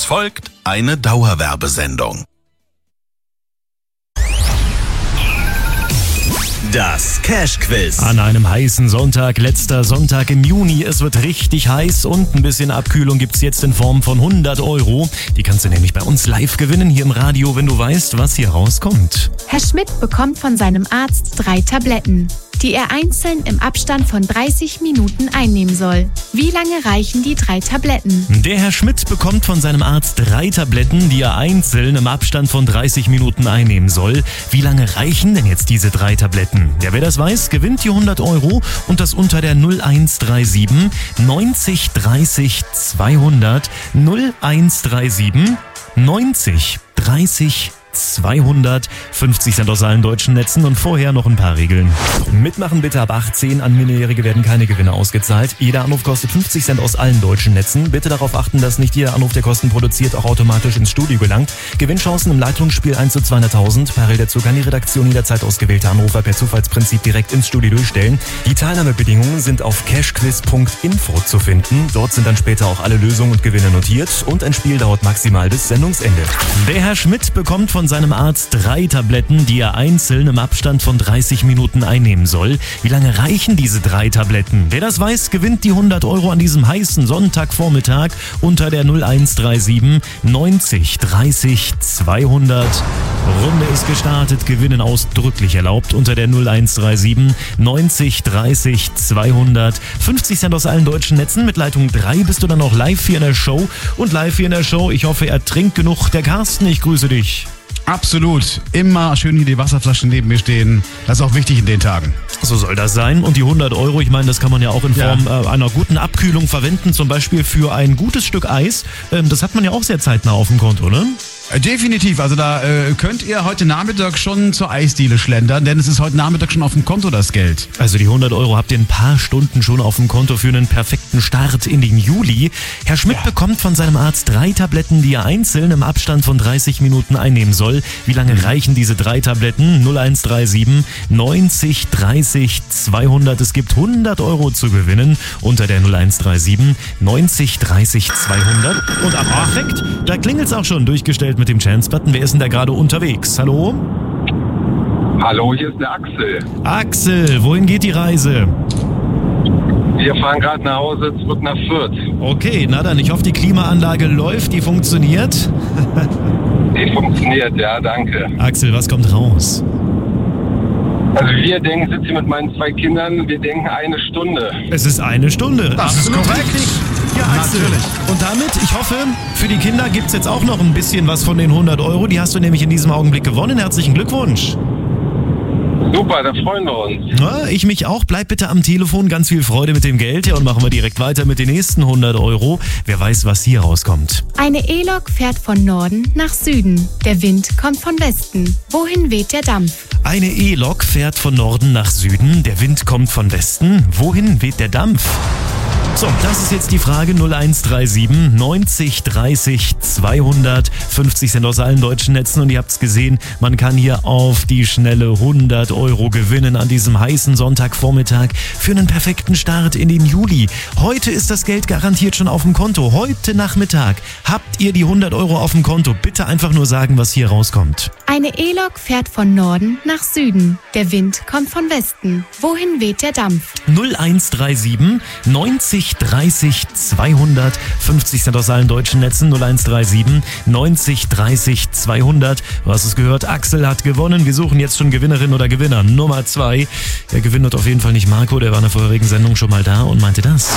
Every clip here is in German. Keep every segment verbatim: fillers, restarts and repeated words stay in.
folgt eine Dauerwerbesendung. Das Cash-Quiz. An einem heißen Sonntag, letzter Sonntag im Juni. Es wird richtig heiß und ein bisschen Abkühlung gibt's jetzt in Form von hundert Euro. Die kannst du nämlich bei uns live gewinnen hier im Radio, wenn du weißt, was hier rauskommt. Herr Schmidt bekommt von seinem Arzt drei Tabletten, die er einzeln im Abstand von dreißig Minuten einnehmen soll. Wie lange reichen die drei Tabletten? Der Herr Schmidt bekommt von seinem Arzt drei Tabletten, die er einzeln im Abstand von dreißig Minuten einnehmen soll. Wie lange reichen denn jetzt diese drei Tabletten? Ja, wer das weiß, gewinnt die hundert Euro und das unter der null eins drei sieben neunzig dreißig zweihundert null eins drei sieben neunzig dreißig zweihundert, fünfzig Cent aus allen deutschen Netzen und vorher noch ein paar Regeln. Mitmachen bitte ab achtzehn, an Minderjährige werden keine Gewinne ausgezahlt. Jeder Anruf kostet fünfzig Cent aus allen deutschen Netzen. Bitte darauf achten, dass nicht jeder Anruf, der Kosten produziert, auch automatisch ins Studio gelangt. Gewinnchancen im Leitungsspiel eins zu zweihunderttausend. Parallel dazu kann die Redaktion jederzeit ausgewählte Anrufer per Zufallsprinzip direkt ins Studio durchstellen. Die Teilnahmebedingungen sind auf cashquiz punkt info zu finden. Dort sind dann später auch alle Lösungen und Gewinne notiert und ein Spiel dauert maximal bis Sendungsende. Der Herr Schmidt bekommt von seinem Arzt drei Tabletten, die er einzeln im Abstand von dreißig Minuten einnehmen soll. Wie lange reichen diese drei Tabletten? Wer das weiß, gewinnt die hundert Euro an diesem heißen Sonntagvormittag unter der null eins drei sieben neunzig dreißig zweihundert. Runde ist gestartet, Gewinnen ausdrücklich erlaubt unter der null eins drei sieben neunzig dreißig zweihundert. fünfzig Cent aus allen deutschen Netzen. Mit Leitung drei bist du dann auch live hier in der Show. Und live hier in der Show, ich hoffe, er trinkt genug. Der Carsten, ich grüße dich. Absolut. Immer schön hier die Wasserflaschen neben mir stehen. Das ist auch wichtig in den Tagen. So soll das sein. Und die hundert Euro, ich meine, das kann man ja auch in Form ja. äh, einer guten Abkühlung verwenden. Zum Beispiel für ein gutes Stück Eis. Ähm, das hat man ja auch sehr zeitnah auf dem Konto, ne? Definitiv, also da äh, könnt ihr heute Nachmittag schon zur Eisdiele schlendern, denn es ist heute Nachmittag schon auf dem Konto das Geld. Also die hundert Euro habt ihr ein paar Stunden schon auf dem Konto für einen perfekten Start in den Juli. Herr Schmidt ja. bekommt von seinem Arzt drei Tabletten, die er einzeln im Abstand von dreißig Minuten einnehmen soll. Wie lange mhm. reichen diese drei Tabletten? null eins drei sieben neunzig dreißig zweihundert. Es gibt hundert Euro zu gewinnen unter der null eins drei sieben neunzig dreißig zweihundert. Und am Affekt, da klingelt's auch schon durchgestellt mit dem Chance-Button. Wer ist denn da gerade unterwegs? Hallo? Hallo, hier ist der Axel. Axel, wohin geht die Reise? Wir fahren gerade nach Hause, zurück nach Fürth. Okay, na dann, ich hoffe, die Klimaanlage läuft, die funktioniert. Die funktioniert, ja, danke. Axel, was kommt raus? Also wir denken, sitze hier mit meinen zwei Kindern, wir denken eine Stunde. Es ist eine Stunde. Das ist korrekt. Ja, Axel. Natürlich. Und damit, ich hoffe, für die Kinder gibt es jetzt auch noch ein bisschen was von den hundert Euro. Die hast du nämlich in diesem Augenblick gewonnen. Herzlichen Glückwunsch. Super, da freuen wir uns. Ja, ich mich auch. Bleib bitte am Telefon. Ganz viel Freude mit dem Geld. Ja, und machen wir direkt weiter mit den nächsten hundert Euro. Wer weiß, was hier rauskommt. Eine E-Lok fährt von Norden nach Süden. Der Wind kommt von Westen. Wohin weht der Dampf? Eine E-Lok fährt von Norden nach Süden. Der Wind kommt von Westen. Wohin weht der Dampf? So, das ist jetzt die Frage null eins drei sieben neunzig dreißig zweihundert. fünfzig Cent aus allen deutschen Netzen und ihr habt's gesehen, man kann hier auf die schnelle hundert Euro gewinnen an diesem heißen Sonntagvormittag für einen perfekten Start in den Juli. Heute ist das Geld garantiert schon auf dem Konto. Heute Nachmittag habt ihr die hundert Euro auf dem Konto. Bitte einfach nur sagen, was hier rauskommt. Eine E-Lok fährt von Norden nach Süden. Der Wind kommt von Westen. Wohin weht der Dampf? null eins drei sieben neunzig dreißig zweihundert. fünfzig Cent aus allen deutschen Netzen. null eins drei sieben neunzig dreißig zweihundert. Du hast es gehört, Axel hat gewonnen. Wir suchen jetzt schon Gewinnerin oder Gewinner Nummer zwei. Der Gewinn wird auf jeden Fall nicht Marco, der war in der vorherigen Sendung schon mal da und meinte das.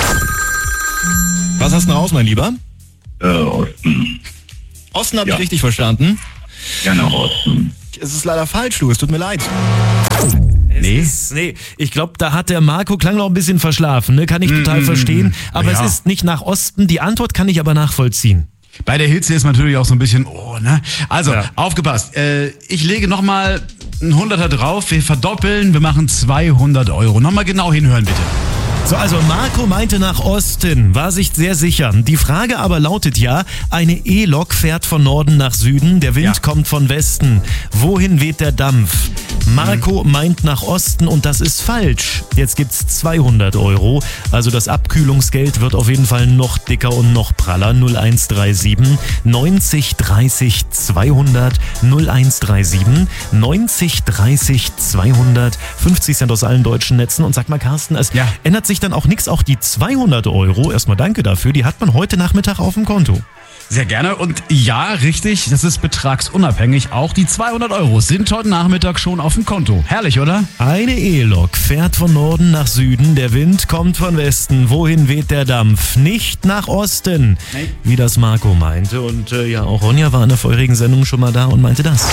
Was hast du raus, mein Lieber? Äh, Osten. Osten habe Ja. ich richtig verstanden. Ja, nach Osten. Es ist leider falsch, du. Es tut mir leid. Nee. Ist, nee, ich glaube, da hat der Marco klang noch ein bisschen verschlafen, ne? Kann ich total Mm, verstehen. Aber ja. es ist nicht nach Osten. Die Antwort kann ich aber nachvollziehen. Bei der Hitze ist man natürlich auch so ein bisschen, oh, ne? Also, Ja. aufgepasst. Äh, ich lege nochmal einen Hunderter drauf. Wir verdoppeln. Wir machen zweihundert Euro. Nochmal genau hinhören, bitte. So, also Marco meinte nach Osten, war sich sehr sicher. Die Frage aber lautet ja, eine E-Lok fährt von Norden nach Süden, der Wind Ja. kommt von Westen. Wohin weht der Dampf? Marco meint nach Osten und das ist falsch. Jetzt gibt's zweihundert Euro. Also das Abkühlungsgeld wird auf jeden Fall noch dicker und noch praller. null eins drei sieben neunzig dreißig zweihundert null eins drei sieben neunzig dreißig zweihundert fünfzig Cent aus allen deutschen Netzen. Und sag mal, Carsten, es Ja. ändert sich dann auch nichts. Auch die zweihundert Euro, erstmal danke dafür, die hat man heute Nachmittag auf dem Konto. Sehr gerne. Und ja, richtig, das ist betragsunabhängig. Auch die zweihundert Euro sind heute Nachmittag schon auf dem Konto. Herrlich, oder? Eine E-Lok fährt von Norden nach Süden, der Wind kommt von Westen. Wohin weht der Dampf? Nicht nach Osten, Nein. wie das Marco meinte. Und äh, ja, auch Ronja war in der vorherigen Sendung schon mal da und meinte das.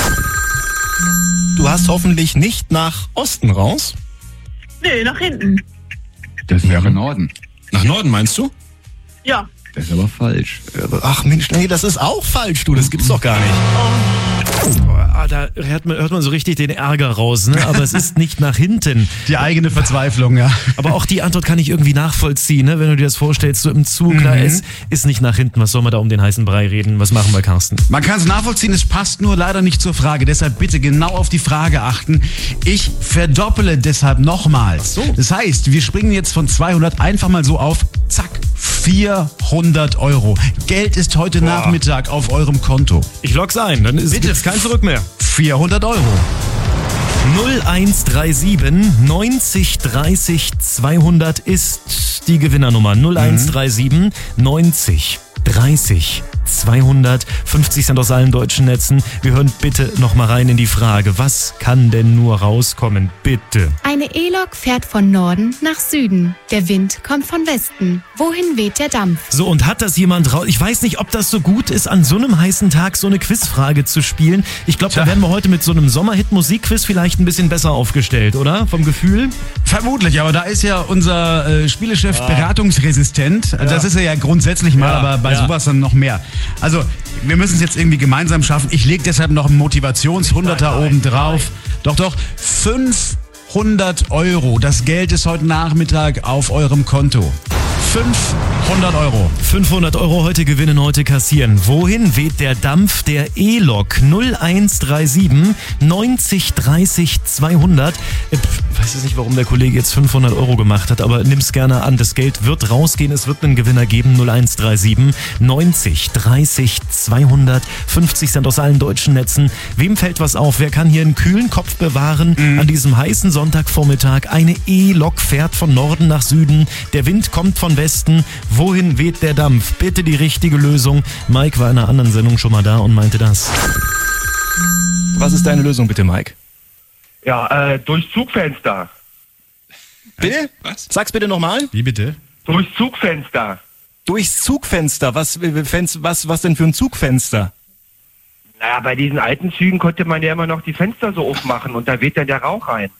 Du hast hoffentlich nicht nach Osten raus? Nee, nach hinten. Das wäre Norden. Nach Norden meinst du? Ja. Das ist aber falsch. Ach Mensch, nee, das ist auch falsch, du. Das gibt's doch gar nicht. Ah, da hört man, hört man so richtig den Ärger raus, ne? Aber es ist nicht nach hinten. Die eigene Verzweiflung, ja. Aber auch die Antwort kann ich irgendwie nachvollziehen, ne? Wenn du dir das vorstellst, so im Zug, Mhm. klar, es ist nicht nach hinten. Was soll man da um den heißen Brei reden? Was machen wir, Carsten? Man kann es nachvollziehen, es passt nur leider nicht zur Frage. Deshalb bitte genau auf die Frage achten. Ich verdoppele deshalb nochmals. so. Das heißt, wir springen jetzt von zweihundert einfach mal so auf, zack, vierhundert Euro. Geld ist heute Nachmittag auf eurem Konto. Ich log's ein, dann ist Bitte. gibt's kein Zurück mehr. vierhundert Euro. null eins drei sieben neunzig dreißig zweihundert ist die Gewinnernummer. null eins drei sieben neunzig dreißig zweihundert fünfzig Cent aus allen deutschen Netzen. Wir hören bitte noch mal rein in die Frage. Was kann denn nur rauskommen? Bitte. Eine E-Lok fährt von Norden nach Süden. Der Wind kommt von Westen. Wohin weht der Dampf? So, und hat das jemand raus? Ich weiß nicht, ob das so gut ist, an so einem heißen Tag so eine Quizfrage zu spielen. Ich glaube, da Tja. werden wir heute mit so einem Sommerhit-Musikquiz vielleicht ein bisschen besser aufgestellt, oder? Vom Gefühl? Vermutlich, aber da ist ja unser äh, Spielechef beratungsresistent. Das ist er ja grundsätzlich mal, Ja, aber bei ja. sowas dann noch mehr. Also, wir müssen es jetzt irgendwie gemeinsam schaffen. Ich lege deshalb noch einen Motivations-Hunderter oben drauf. Doch, doch, fünfhundert Euro. Das Geld ist heute Nachmittag auf eurem Konto. fünfhundert Euro. fünfhundert Euro heute gewinnen, heute kassieren. Wohin weht der Dampf der E-Lok? null eins drei sieben neunzig dreißig zweihundert. Äh, pf, weiß jetzt nicht, warum der Kollege jetzt fünfhundert Euro gemacht hat, aber nimm's gerne an. Das Geld wird rausgehen, es wird einen Gewinner geben. null eins drei sieben neunzig dreißig zweihundert fünfzig Cent aus allen deutschen Netzen. Wem fällt was auf? Wer kann hier einen kühlen Kopf bewahren an diesem heißen Sonntagvormittag? Eine E-Lok fährt von Norden nach Süden. Der Wind kommt von Westen. Wohin weht der Dampf? Bitte die richtige Lösung. Mike war in einer anderen Sendung schon mal da und meinte das. Was ist deine Lösung bitte, Mike? Ja, äh, durchs Zugfenster. Bitte? Was? Sag's bitte nochmal. Wie bitte? Durchs Zugfenster. Durchs Zugfenster. Was, äh, Fenster, was, was denn für ein Zugfenster? Naja, bei diesen alten Zügen konnte man ja immer noch die Fenster so aufmachen und da weht dann der Rauch rein.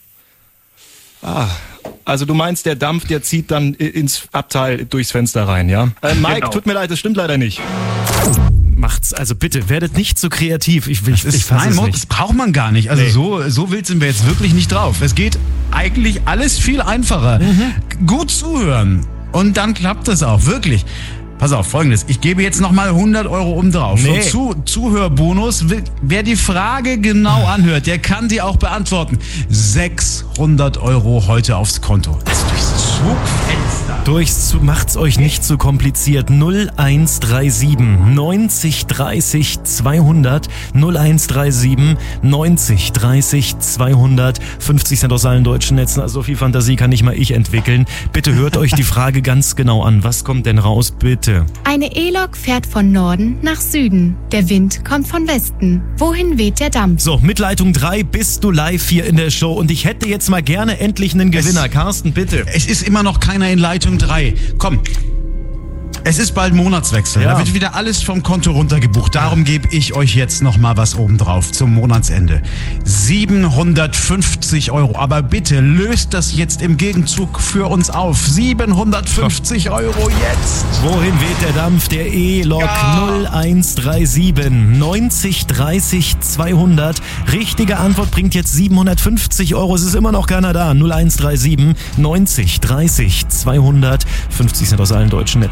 Ah, also du meinst, der Dampf, der zieht dann i- ins Abteil durchs Fenster rein, ja? Äh, Mike, Genau. tut mir leid, das stimmt leider nicht. Macht's, also bitte, werdet nicht so kreativ. Ich, ich, Das ich ist fass nein, es Mo, nicht. das braucht man gar nicht. Also Nee. so, so wild sind wir jetzt wirklich nicht drauf. Es geht eigentlich alles viel einfacher. Gut zuhören und dann klappt das auch, wirklich. Pass auf, Folgendes. Ich gebe jetzt nochmal hundert Euro oben drauf. Nee. Für Zu Zuhörbonus. Wer die Frage genau anhört, der kann die auch beantworten. sechshundert Euro heute aufs Konto. Das ist durchs Zugfenster. Durchs Zug, macht's euch nicht zu kompliziert. null eins drei sieben neunzig dreißig zweihundert null eins drei sieben neunzig dreißig zweihundert fünfzig Cent aus allen deutschen Netzen. Also so viel Fantasie kann nicht mal ich entwickeln. Bitte hört euch die Frage ganz genau an. Was kommt denn raus, bitte? Eine E-Lok fährt von Norden nach Süden. Der Wind kommt von Westen. Wohin weht der Dampf? So, mit Leitung drei bist du live hier in der Show und ich hätte jetzt mal gerne endlich einen Gewinner. Carsten, bitte. Es ist immer noch keiner in Leitung drei. Komm. Es ist bald Monatswechsel. Ja. Da wird wieder alles vom Konto runtergebucht. Darum gebe ich euch jetzt noch mal was obendrauf zum Monatsende. siebenhundertfünfzig Euro. Aber bitte löst das jetzt im Gegenzug für uns auf. siebenhundertfünfzig Euro jetzt. Wohin weht der Dampf? Der E-Lok null eins drei sieben neunzig dreißig zweihundert. Richtige Antwort bringt jetzt siebenhundertfünfzig Euro. Es ist immer noch keiner da. null eins drei sieben neunzig dreißig zweihundert fünfzig Cent aus allen deutschen Netzen. Bitte.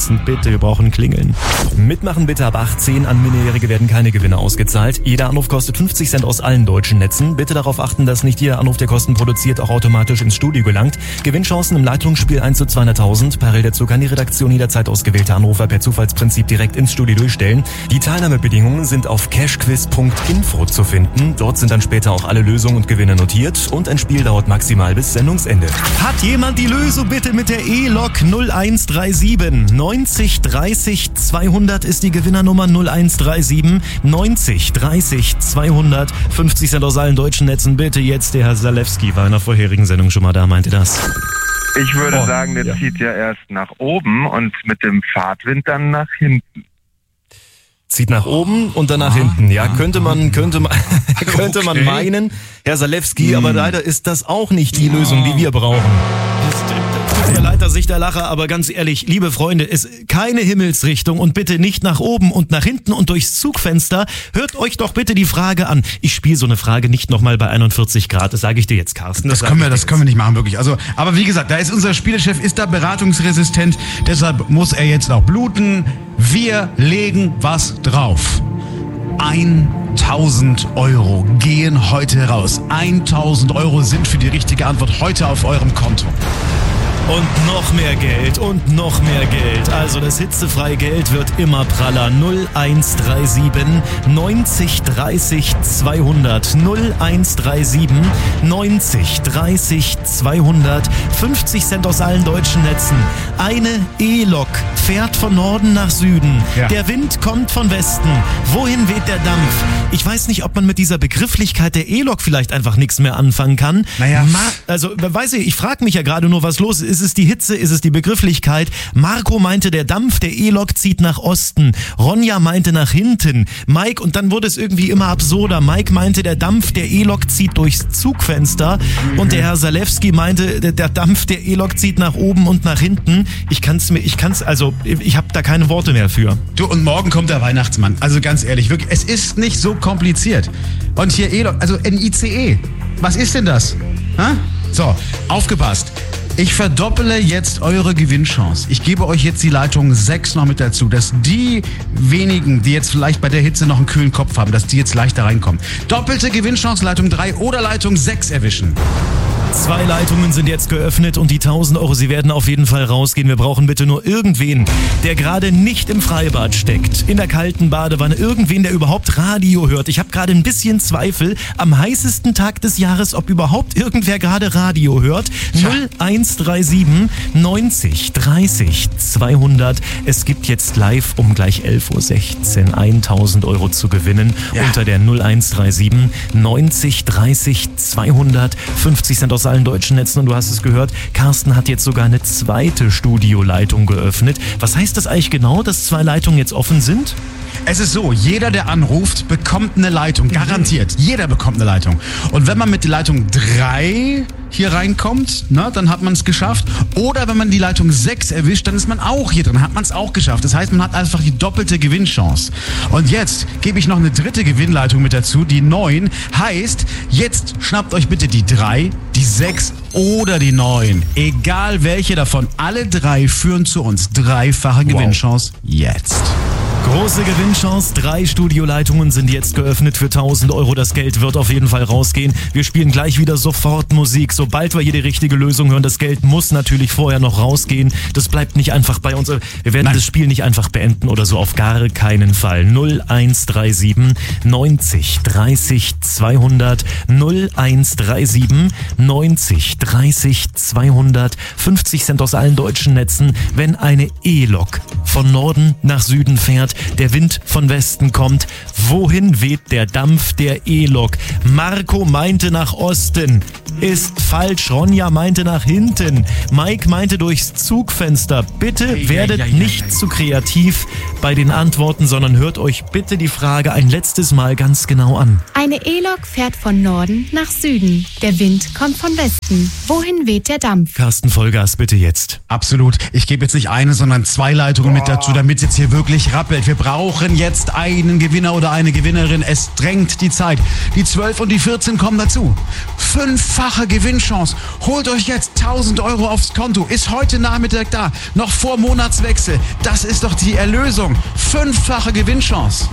bitte, wir brauchen Klingeln. Mitmachen bitte ab achtzehn, an Minderjährige werden keine Gewinne ausgezahlt. Jeder Anruf kostet fünfzig Cent aus allen deutschen Netzen. Bitte darauf achten, dass nicht jeder Anruf, der Kosten produziert, auch automatisch ins Studio gelangt. Gewinnchancen im Leitungsspiel eins zu zweihunderttausend. Parallel dazu kann die Redaktion jederzeit ausgewählte Anrufer per Zufallsprinzip direkt ins Studio durchstellen. Die Teilnahmebedingungen sind auf cashquiz punkt info zu finden. Dort sind dann später auch alle Lösungen und Gewinne notiert und ein Spiel dauert maximal bis Sendungsende. Hat jemand die Lösung bitte mit der E-Lok null eins drei sieben? neunzig dreißig zweihundert ist die Gewinnernummer null eins drei sieben neunzig dreißig zweihundert. fünfzig Cent aus allen deutschen Netzen. Bitte jetzt, der Herr Zalewski war in der vorherigen Sendung schon mal da, meinte das. Ich würde Oh, sagen, der ja. zieht ja erst nach oben und mit dem Fahrtwind dann nach hinten. Zieht nach oben und dann nach hinten. Ja, könnte man, könnte man, könnte man Okay. meinen, Herr Zalewski, aber leider ist das auch nicht die Lösung, die wir brauchen. Tut mir leid, dass ich da lache, aber ganz ehrlich, liebe Freunde, es keine Himmelsrichtung und bitte nicht nach oben und nach hinten und durchs Zugfenster. Hört euch doch bitte die Frage an. Ich spiele so eine Frage nicht nochmal bei einundvierzig Grad, das sage ich dir jetzt, Carsten. Das sag können ich wir, dir das jetzt. können wir nicht machen, wirklich. Also, aber wie gesagt, da ist unser Spielechef, ist da beratungsresistent, deshalb muss er jetzt auch bluten. Wir legen was drauf. tausend Euro gehen heute raus. tausend Euro sind für die richtige Antwort heute auf eurem Konto. Und noch mehr Geld und noch mehr Geld. Also das hitzefreie Geld wird immer praller. null eins drei sieben neunzig dreißig zweihundert. null eins drei sieben neunzig dreißig zweihundert. fünfzig Cent aus allen deutschen Netzen. Eine E-Lok fährt von Norden nach Süden. Ja. Der Wind kommt von Westen. Wohin weht der Dampf? Ich weiß nicht, ob man mit dieser Begrifflichkeit der E-Lok vielleicht einfach nichts mehr anfangen kann. Naja. Ma- also, weiß ich, ich frage mich ja gerade nur, was los ist. Ist es die Hitze? Ist es die Begrifflichkeit? Marco meinte, der Dampf der E-Lok zieht nach Osten. Ronja meinte nach hinten. Mike, und dann wurde es irgendwie immer absurder. Mike meinte, der Dampf der E-Lok zieht durchs Zugfenster. Mhm. Und der Herr Zalewski meinte, der, der Dampf der E-Lok zieht nach oben und nach hinten. Ich kann's mir, ich kann's, also, ich habe da keine Worte mehr für. Du, und morgen kommt der Weihnachtsmann. Also ganz ehrlich, wirklich, es ist nicht so kompliziert. Und hier E-Lok, also ein I C E. Was ist denn das? Ha? So, aufgepasst. Ich verdopple jetzt eure Gewinnchance. Ich gebe euch jetzt die Leitung sechs noch mit dazu, dass die wenigen, die jetzt vielleicht bei der Hitze noch einen kühlen Kopf haben, dass die jetzt leichter reinkommen. Doppelte Gewinnchance, Leitung drei oder Leitung sechs erwischen. Zwei Leitungen sind jetzt geöffnet und die tausend Euro, sie werden auf jeden Fall rausgehen. Wir brauchen bitte nur irgendwen, der gerade nicht im Freibad steckt, in der kalten Badewanne, irgendwen, der überhaupt Radio hört. Ich habe gerade ein bisschen Zweifel am heißesten Tag des Jahres, ob überhaupt irgendwer gerade Radio hört. null eins drei sieben neunzig dreißig zweihundert. Es gibt jetzt live um gleich elf Uhr sechzehn tausend Euro zu gewinnen Ja. unter der null eins drei sieben neunzig dreißig zweihundert. fünfzig Cent aus allen deutschen Netzen und du hast es gehört, Carsten hat jetzt sogar eine zweite Studioleitung geöffnet. Was heißt das eigentlich genau, dass zwei Leitungen jetzt offen sind? Es ist so, jeder, der anruft, bekommt eine Leitung. Garantiert. Jeder bekommt eine Leitung. Und wenn man mit der Leitung drei hier reinkommt, ne, dann hat man es geschafft. Oder wenn man die Leitung sechs erwischt, dann ist man auch hier drin, hat man es auch geschafft. Das heißt, man hat einfach die doppelte Gewinnchance. Und jetzt gebe ich noch eine dritte Gewinnleitung mit dazu, die neun. Heißt, jetzt schnappt euch bitte die drei, die sechs oder die neun. Egal welche davon. Alle drei führen zu uns. Dreifache Gewinnchance jetzt. Große Gewinnchance, drei Studioleitungen sind jetzt geöffnet für tausend Euro. Das Geld wird auf jeden Fall rausgehen. Wir spielen gleich wieder sofort Musik, sobald wir hier die richtige Lösung hören. Das Geld muss natürlich vorher noch rausgehen. Das bleibt nicht einfach bei uns. Wir werden Nein. das Spiel nicht einfach beenden oder so, auf gar keinen Fall. null eins drei sieben neunzig dreißig zweihundert, null eins drei sieben neunzig dreißig zweihundert, fünfzig Cent aus allen deutschen Netzen, wenn eine E-Lok von Norden nach Süden fährt, der Wind von Westen kommt. Wohin weht der Dampf der E-Lok? Marco meinte nach Osten. Ist falsch. Ronja meinte nach hinten. Mike meinte durchs Zugfenster. Bitte Ei, werdet ei, ei, nicht ei, ei. zu kreativ bei den Antworten, sondern hört euch bitte die Frage ein letztes Mal ganz genau an. Eine E-Lok fährt von Norden nach Süden. Der Wind kommt von Westen. Wohin weht der Dampf? Carsten Vollgas, bitte jetzt. Absolut. Ich gebe jetzt nicht eine, sondern zwei Leitungen mit dazu, damit es jetzt hier wirklich rappelt. Wir brauchen brauchen jetzt einen Gewinner oder eine Gewinnerin. Es drängt die Zeit. Die zwölf und die vierzehn kommen dazu. Fünffache Gewinnchance. Holt euch jetzt tausend Euro aufs Konto. Ist heute Nachmittag da. Noch vor Monatswechsel. Das ist doch die Erlösung. Fünffache Gewinnchance.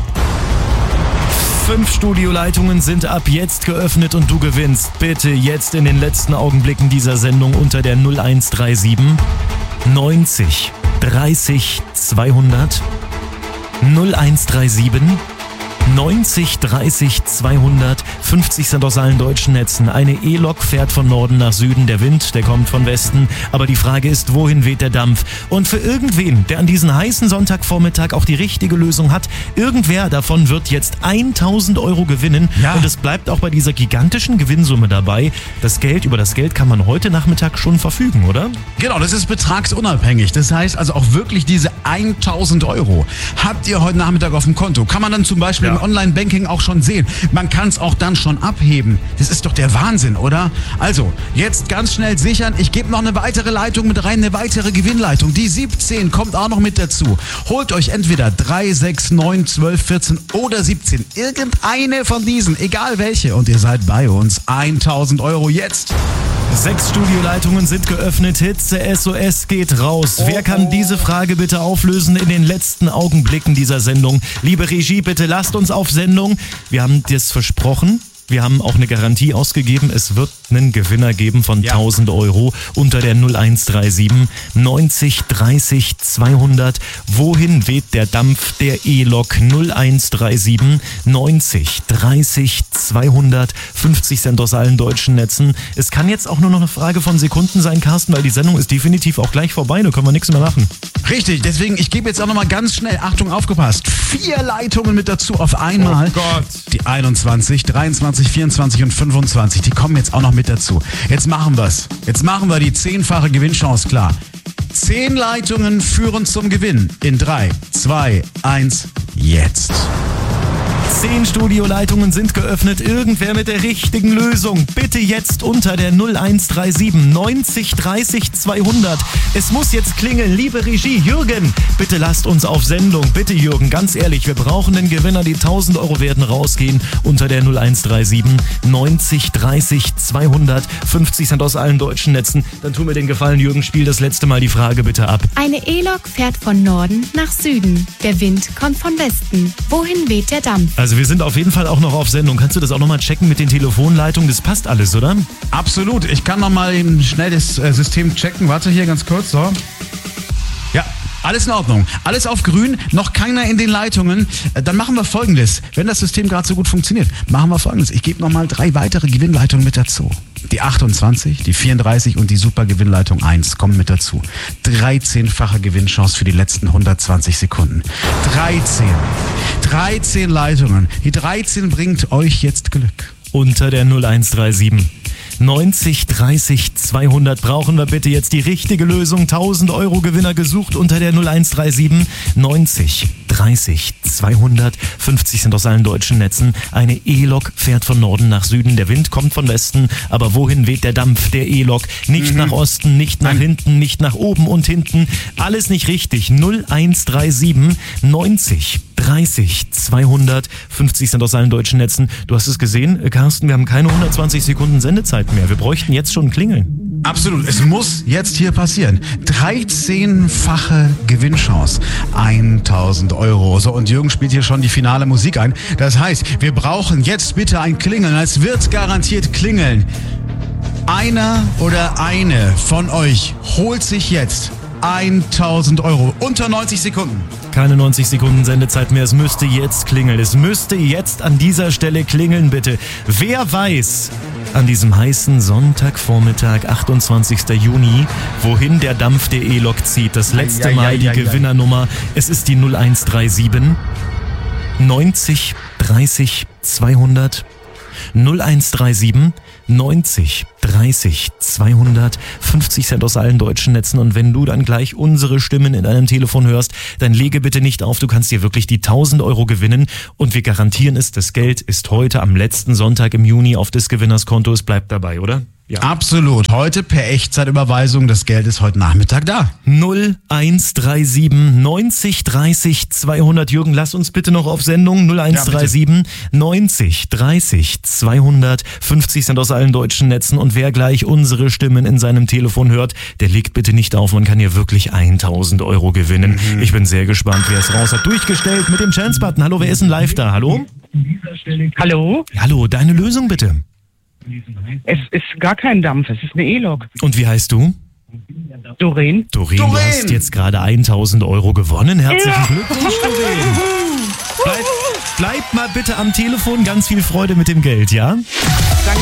Fünf Studioleitungen sind ab jetzt geöffnet und du gewinnst. Bitte jetzt in den letzten Augenblicken dieser Sendung unter der null eins drei sieben neunzig dreißig zweihundert null eins drei sieben neunzig dreißig zweihundert. fünfzig Cent aus allen deutschen Netzen. Eine E-Lok fährt von Norden nach Süden. Der Wind, der kommt von Westen. Aber die Frage ist, wohin weht der Dampf? Und für irgendwen, der an diesem heißen Sonntagvormittag auch die richtige Lösung hat, irgendwer davon wird jetzt tausend Euro gewinnen. Ja. Und es bleibt auch bei dieser gigantischen Gewinnsumme dabei. Das Geld, über das Geld kann man heute Nachmittag schon verfügen, oder? Genau, das ist betragsunabhängig. Das heißt also auch wirklich diese tausend Euro habt ihr heute Nachmittag auf dem Konto. Kann man dann zum Beispiel Ja. im Online-Banking auch schon sehen. Man kann es auch dann schon abheben. Das ist doch der Wahnsinn, oder? Also, jetzt ganz schnell sichern. Ich gebe noch eine weitere Leitung mit rein, eine weitere Gewinnleitung. Die siebzehn kommt auch noch mit dazu. Holt euch entweder drei, sechs, neun, zwölf, vierzehn oder siebzehn. Irgendeine von diesen, egal welche. Und ihr seid bei uns. tausend Euro jetzt. Sechs Studioleitungen sind geöffnet. Hitze S O S geht raus. Oh, Wer kann oh. diese Frage bitte auflösen in den letzten Augenblicken dieser Sendung? Liebe Regie, bitte lasst uns auf Sendung. Wir haben das versprochen. Wir haben auch eine Garantie ausgegeben. Es wird einen Gewinner geben von Ja. tausend Euro unter der null eins drei sieben neunzig dreißig zweihundert. Wohin weht der Dampf der E-Lok? null eins drei sieben neunzig dreißig zweihundert. fünfzig Cent aus allen deutschen Netzen. Es kann jetzt auch nur noch eine Frage von Sekunden sein, Carsten, weil die Sendung ist definitiv auch gleich vorbei. Da können wir nichts mehr machen. Richtig, deswegen, ich gebe jetzt auch nochmal ganz schnell, Achtung, aufgepasst, vier Leitungen mit dazu auf einmal. Oh Gott. Die einundzwanzig, dreiundzwanzig, vierundzwanzig und fünfundzwanzig, die kommen jetzt auch noch mit dazu. Jetzt machen wir's. Jetzt machen wir die zehnfache Gewinnchance klar. Zehn Leitungen führen zum Gewinn. In drei, zwei, eins, jetzt. Zehn Studioleitungen sind geöffnet. Irgendwer mit der richtigen Lösung. Bitte jetzt unter der null eins drei sieben neunzig dreißig zweihundert. Es muss jetzt klingeln. Liebe Regie, Jürgen, bitte lasst uns auf Sendung. Bitte Jürgen, ganz ehrlich, wir brauchen den Gewinner. Die tausend Euro werden rausgehen unter der null eins drei sieben neunzig dreißig zweihundert. fünfzig Cent aus allen deutschen Netzen. Dann tu mir den Gefallen, Jürgen, spiel das letzte Mal die Frage bitte ab. Eine E-Lok fährt von Norden nach Süden. Der Wind kommt von Westen. Wohin weht der Dampf? Also wir sind auf jeden Fall auch noch auf Sendung. Kannst du das auch nochmal checken mit den Telefonleitungen? Das passt alles, oder? Absolut. Ich kann nochmal eben schnell das äh, System checken. Warte hier ganz kurz. So. Ja, alles in Ordnung. Alles auf grün. Noch keiner in den Leitungen. Äh, Dann machen wir Folgendes. Wenn das System gerade so gut funktioniert, machen wir Folgendes. Ich gebe nochmal drei weitere Gewinnleitungen mit dazu. Die achtundzwanzig, die vierunddreißig und die Supergewinnleitung eins kommen mit dazu. dreizehnfache Gewinnchance für die letzten hundertzwanzig Sekunden. dreizehn. dreizehn Leitungen. Die dreizehn bringt euch jetzt Glück. Unter der null eins drei sieben neunzig dreißig zweihundert brauchen wir bitte jetzt die richtige Lösung. tausend Euro Gewinner gesucht unter der null eins drei sieben neunzig dreißig zweihundert. fünfzig Cent aus allen deutschen Netzen. Eine E-Lok fährt von Norden nach Süden. Der Wind kommt von Westen. Aber wohin weht der Dampf der E-Lok? Nicht mhm. nach Osten, nicht nach Nein. hinten, nicht nach oben und hinten. Alles nicht richtig. null eins drei sieben neunzig dreißig zweihundert. fünfzig Cent aus allen deutschen Netzen. Du hast es gesehen, Carsten, wir haben keine hundertzwanzig Sekunden Sendezeit mehr. Wir bräuchten jetzt schon klingeln. Absolut, es muss jetzt hier passieren. dreizehnfache Gewinnchance. tausend Euro. So, und Jürgen spielt hier schon die finale Musik ein. Das heißt, wir brauchen jetzt bitte ein Klingeln. Es wird garantiert klingeln. Einer oder eine von euch holt sich jetzt tausend Euro. Unter neunzig Sekunden. Keine neunzig Sekunden Sendezeit mehr. Es müsste jetzt klingeln. Es müsste jetzt an dieser Stelle klingeln, bitte. Wer weiß an diesem heißen Sonntagvormittag, achtundzwanzigster Juni, wohin der Dampf der E-Lok zieht? Das letzte Ei, ei, Mal ei, die ei, Gewinnernummer. Es ist die null eins drei sieben neunzig dreißig zweihundert. null eins drei sieben neunzig dreißig zweihundert. fünfzig Cent aus allen deutschen Netzen. Und wenn du dann gleich unsere Stimmen in deinem Telefon hörst, dann lege bitte nicht auf. Du kannst dir wirklich die tausend Euro gewinnen. Und wir garantieren es, das Geld ist heute am letzten Sonntag im Juni auf des Gewinners Konto. Es bleibt dabei, oder? Ja. Absolut. Heute per Echtzeitüberweisung. Das Geld ist heute Nachmittag da. null eins drei sieben neunzig dreißig zweihundert. Jürgen, lass uns bitte noch auf Sendung. null eins drei sieben neunzig dreißig zweihundert. fünfzig sind aus allen deutschen Netzen. Und wer gleich unsere Stimmen in seinem Telefon hört, der legt bitte nicht auf. Man kann hier wirklich tausend Euro gewinnen. Mhm. Ich bin sehr gespannt, wer es raus hat. Durchgestellt mit dem Chance-Button. Hallo, wer ist denn live da? Hallo? Hallo? Hallo, deine Lösung bitte. Es ist gar kein Dampf, es ist eine E-Lok. Und wie heißt du? Doreen. Doreen, du hast jetzt gerade tausend Euro gewonnen. Herzlichen ja. Glückwunsch, Doreen. Bleib, bleib mal bitte am Telefon. Ganz viel Freude mit dem Geld, ja? Danke.